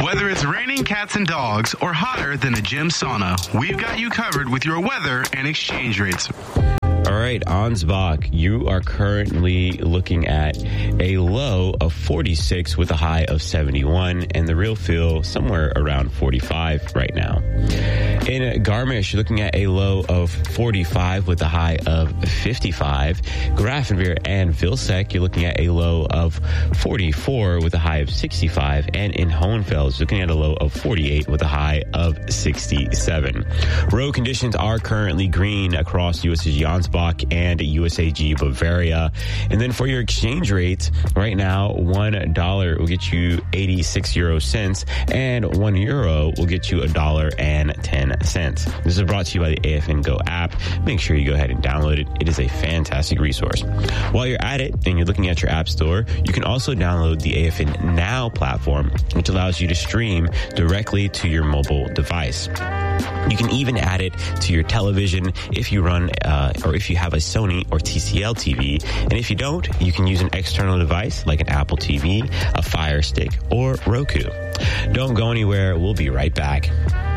Whether it's raining cats and dogs or hotter than a gym sauna, we've got you covered with your weather and exchange rates. All right, Ansbach, you are currently looking at a low of 46 with a high of 71, and the real feel somewhere around 45 right now. In Garmisch, you're looking at a low of 45 with a high of 55. Grafenweer and Vilseck, you're looking at a low of 44 with a high of 65. And in Hohenfels, looking at a low of 48 with a high of 67. Road conditions are currently green across USAG Ansbach and USAG Bavaria. And then for your exchange rates, right now, $1 will get you 86 euro cents, and €1 will get you $1.10. This is brought to you by the AFN Go app. Make sure you go ahead and download it. It is a fantastic resource. While you're at it and you're looking at your app store, you can also download the AFN Now platform, which allows you to stream directly to your mobile device. You can even add it to your television if you run or if you have a Sony or TCL TV. And if you don't, you can use an external device like an Apple TV, a Fire Stick, or Roku. Don't go anywhere. We'll be right back.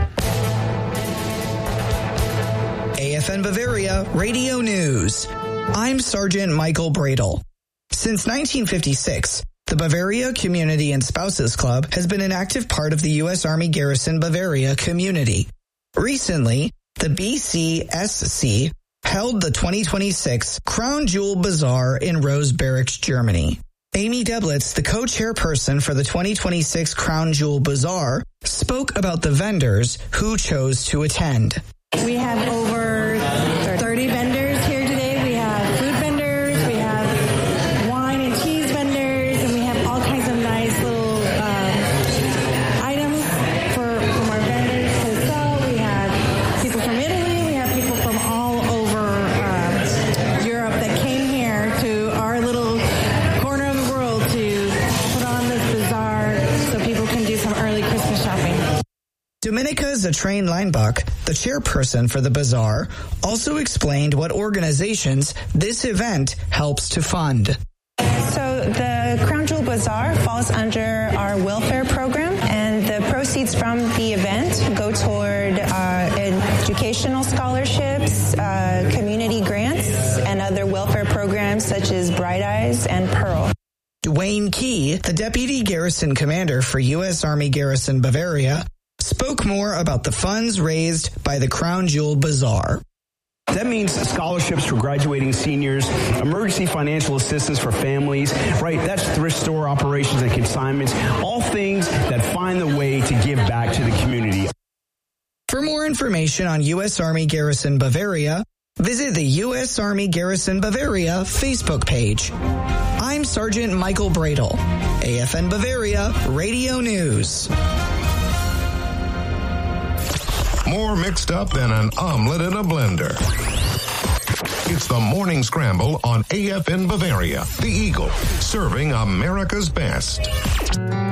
AFN Bavaria Radio News. I'm Sergeant Michael Bradle. Since 1956, the Bavaria Community and Spouses Club has been an active part of the U.S. Army Garrison Bavaria community. Recently, the BCSC held the 2026 Crown Jewel Bazaar in Rose Barracks, Germany. Amy Deblitz, the co-chairperson for the 2026 Crown Jewel Bazaar, spoke about the vendors who chose to attend. We have over 30 vendors here today. We have food vendors, we have wine and cheese vendors, and we have all kinds of nice little items from our vendors to sell. We have people from Italy, we have people from all over Europe that came here to our little corner of the world to put on this bazaar so people can do some early Christmas shopping. Dominica Zatrain Leinbach, the chairperson for the bazaar, also explained what organizations this event helps to fund. So the Crown Jewel Bazaar falls under our welfare program, and the proceeds from the event go toward educational scholarships, community grants, and other welfare programs such as Bright Eyes and Pearl. Dwayne Key, the deputy garrison commander for U.S. Army Garrison Bavaria, spoke more about the funds raised by the Crown Jewel Bazaar. That means scholarships for graduating seniors, emergency financial assistance for families, right? That's thrift store operations and consignments, all things that find the way to give back to the community. For more information on U.S. Army Garrison Bavaria, visit the U.S. Army Garrison Bavaria Facebook page. I'm Sergeant Michael Bradle, AFN Bavaria Radio News. More mixed up than an omelet in a blender. It's the Morning Scramble on AFN Bavaria, the Eagle, serving America's best.